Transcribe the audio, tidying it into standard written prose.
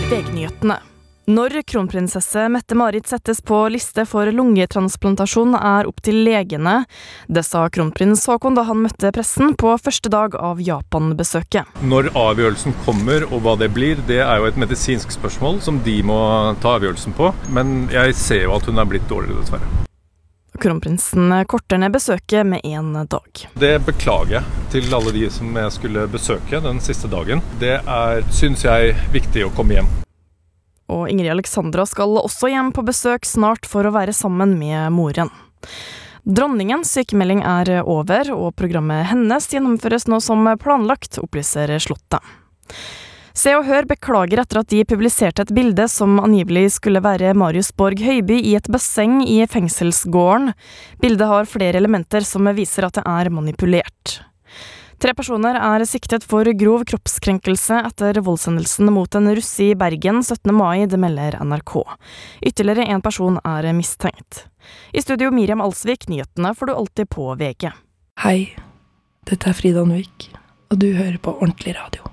VG-nyhetene. Når kronprinsesse Mette-Marit settes på liste for lungetransplantasjon opp til legene. Det sa kronprins Haakon da han møtte pressen på første dag av Japan-besøket. Når avgjørelsen kommer og hva det blir, det jo et medisinsk spørsmål som de må ta avgjørelsen på. Men jeg ser jo at hun blitt dårligere, dessverre. Kronprinsen korter ned besøket med 1 dag. Det beklager jeg til alle de som jeg skulle besøke den siste dagen. Det synes jeg, viktig å komme hjem. Og Ingrid Alexandra skal også hjem på besøk snart for å være sammen med moren. Dronningens sykemelding over, og programmet hennes gjennomføres nå som planlagt, opplyser Slottet. Se og Hør beklager etter at de publiserte et bilde som angivelig skulle være Marius Borg Høiby i et basseng i fengselsgården. Bildet har flere elementer som viser at det manipulert. 3 personer siktet for grov kroppskrenkelse etter voldshendelsen mot en russ i Bergen 17. mai, det melder NRK. Ytterligere 1 person mistenkt. I studio Miriam Alsvik, nyhetene får du alltid på VG. Hei, dette Frida Nuvik, og du hører på Ordentlig Radio.